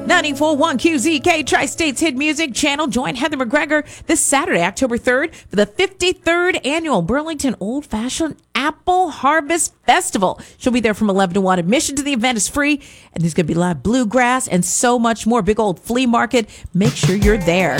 94.1 QZK Tri-States Hit Music Channel. Join Heather McGregor this Saturday, October 3rd, for the 53rd Annual Burlington Old Fashioned Apple Harvest Festival. She'll be there from 11 to 1. Admission to the event is free, and there's going to be live bluegrass and so much more. Big old flea market. Make sure you're there.